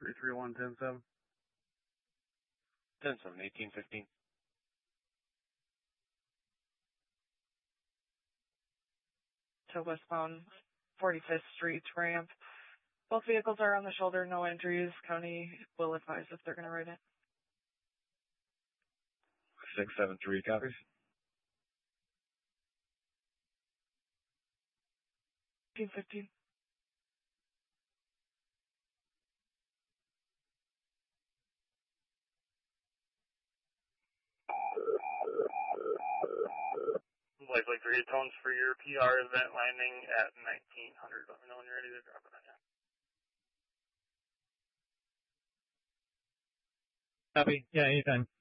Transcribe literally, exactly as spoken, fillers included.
three three one, ten seven. ten seven, eighteen fifteen. To westbound forty-fifth Street ramp. Both vehicles are on the shoulder, no injuries. County will advise if they're going to write it. six seven three copies. eighteen fifteen. Likely three tones for your P R event landing at nineteen hundred. Let me know when you're ready to drop it on you. Copy. Yeah, anytime.